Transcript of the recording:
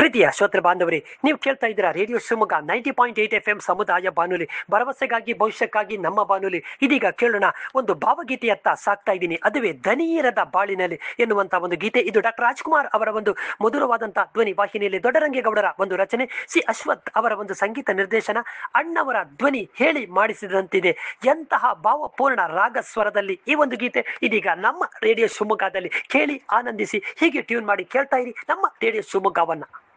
ಪ್ರೀತಿಯ ಶ್ರೋತೃ ಬಾಂಧವರೇ, ನೀವು ಕೇಳ್ತಾ ಇದ್ದೀರಾ ರೇಡಿಯೋ ಶಿವಮೊಗ್ಗ 90.8 FM ಸಮುದಾಯ ಬಾನುಲಿ, ಭರವಸೆಗಾಗಿ ಭವಿಷ್ಯಕ್ಕಾಗಿ ನಮ್ಮ ಬಾನುಲಿ. ಇದೀಗ ಕೇಳೋಣ ಒಂದು ಭಾವಗೀತೆಯತ್ತ ಸಾಕ್ತಾ ಇದ್ದೀನಿ. ಅದುವೇ ದನಿಯಿರದ ಬಾಳಿನಲ್ಲಿ ಎನ್ನುವಂತ ಒಂದು ಗೀತೆ. ಇದು ಡಾಕ್ಟರ್ ರಾಜ್ಕುಮಾರ್ ಅವರ ಒಂದು ಮಧುರವಾದಂತಹ ಧ್ವನಿ ವಾಹಿನಿಯಲ್ಲಿ ದೊಡ್ಡರಂಗೇಗೌಡರ ಒಂದು ರಚನೆ, ಸಿ ಅಶ್ವಥ್ ಅವರ ಒಂದು ಸಂಗೀತ ನಿರ್ದೇಶನ, ಅಣ್ಣವರ ಧ್ವನಿ ಹೇಳಿ ಮಾಡಿಸಿದಂತಿದೆ. ಎಂತಹ ಭಾವಪೂರ್ಣ ರಾಗ ಸ್ವರದಲ್ಲಿ ಈ ಒಂದು ಗೀತೆ ಇದೀಗ ನಮ್ಮ ರೇಡಿಯೋ ಶಿವಮೊಗ್ಗದಲ್ಲಿ ಕೇಳಿ ಆನಂದಿಸಿ. ಹೀಗೆ ಟ್ಯೂನ್ ಮಾಡಿ ಕೇಳ್ತಾ ಇರಿ ನಮ್ಮ ರೇಡಿಯೋ ಶಿವಮೊಗ್ಗವನ್ನ.